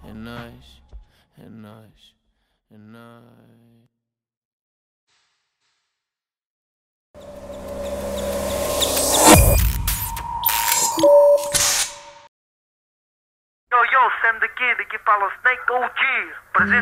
é nóis, é nóis, é nóis. Yo, Sam daqui fala o Snake OG, presente